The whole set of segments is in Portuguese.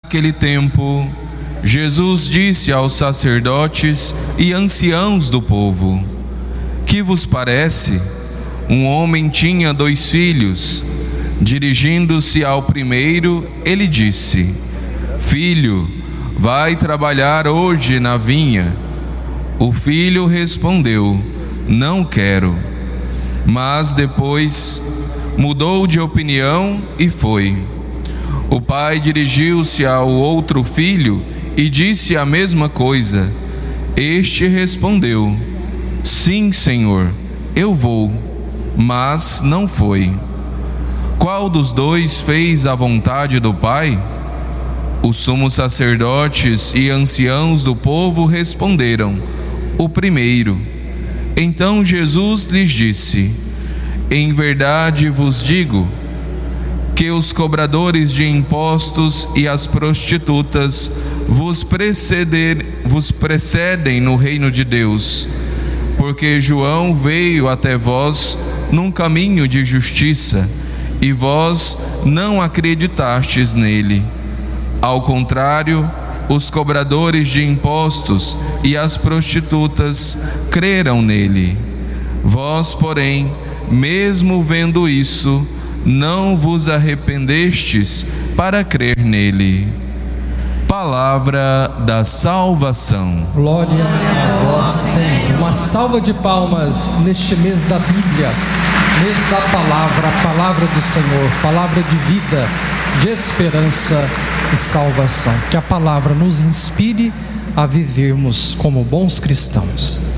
Naquele tempo, Jesus disse aos sacerdotes e anciãos do povo: Que vos parece? Um homem tinha 2 filhos. Dirigindo-se ao primeiro, ele disse: Filho, vai trabalhar hoje na vinha. O filho respondeu: Não quero. Mas depois mudou de opinião e foi. O pai dirigiu-se ao outro filho e disse a mesma coisa. Este respondeu: Sim, Senhor, eu vou. Mas não foi. Qual dos 2 fez a vontade do pai? Os sumos sacerdotes e anciãos do povo responderam: O primeiro. Então Jesus lhes disse: Em verdade vos digo que os cobradores de impostos e as prostitutas vos precedem no reino de Deus, porque João veio até vós num caminho de justiça, e vós não acreditastes nele. Ao contrário, os cobradores de impostos e as prostitutas creram nele. Vós, porém, mesmo vendo isso, não vos arrependestes para crer nele. Palavra da salvação. Glória a vós, Senhor. Uma salva de palmas neste mês da Bíblia, mês da palavra, a palavra do Senhor, palavra de vida, de esperança e salvação. Que a palavra nos inspire a vivermos como bons cristãos.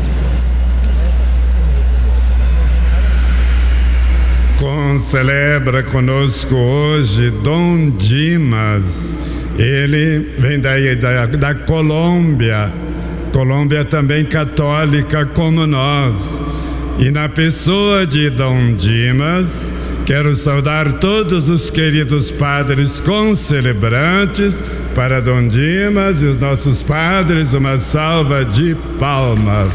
Celebra conosco hoje Dom Dimas. Ele vem da Colômbia. Colômbia também católica como nós. E na pessoa de Dom Dimas, quero saudar todos os queridos padres concelebrantes. Para Dom Dimas e os nossos padres, uma salva de palmas.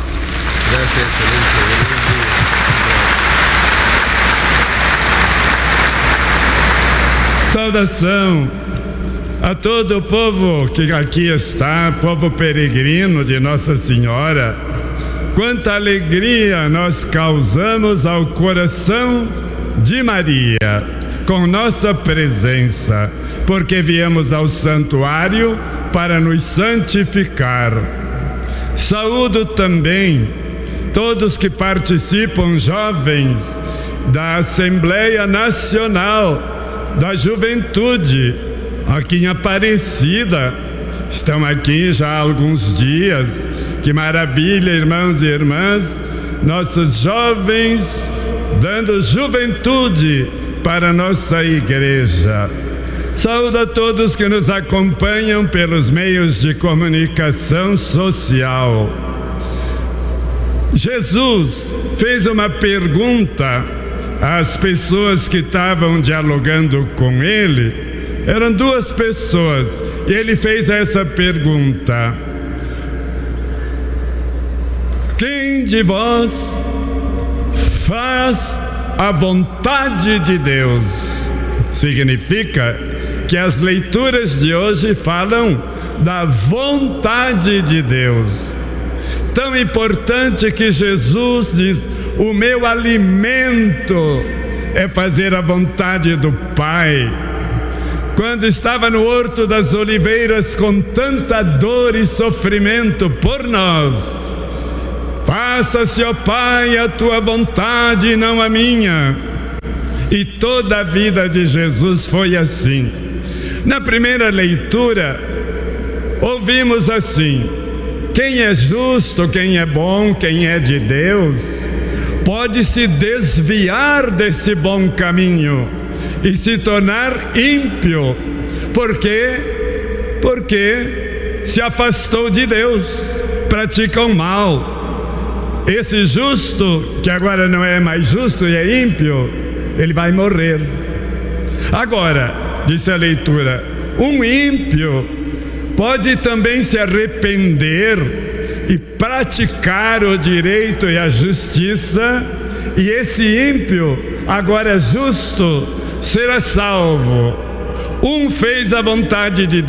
Saudação a todo o povo que aqui está, povo peregrino de Nossa Senhora. Quanta alegria nós causamos ao coração de Maria com nossa presença, porque viemos ao santuário para nos santificar. Saúdo também todos que participam, jovens da Assembleia Nacional da Juventude, aqui em Aparecida. Estão aqui já há alguns dias. Que maravilha, irmãos e irmãs, nossos jovens dando juventude para a nossa igreja. Saúdo a todos que nos acompanham pelos meios de comunicação social. Jesus fez uma pergunta às pessoas que estavam dialogando com ele. Eram 2 pessoas e ele fez essa pergunta: quem de vós faz a vontade de Deus? Significa que as leituras de hoje falam da vontade de Deus. Tão importante que Jesus diz: o meu alimento é fazer a vontade do Pai. Quando estava no Horto das Oliveiras com tanta dor e sofrimento por nós: faça-se, ó Pai, a tua vontade e não a minha. E toda a vida de Jesus foi assim. Na primeira leitura, ouvimos assim: quem é justo, quem é bom, quem é de Deus, pode se desviar desse bom caminho e se tornar ímpio. Por quê? Porque se afastou de Deus, pratica o mal. Esse justo, que agora não é mais justo e é ímpio, ele vai morrer. Agora, disse a leitura, um ímpio pode também se arrepender e praticar o direito e a justiça, e esse ímpio, agora justo, será salvo. Um fez a vontade de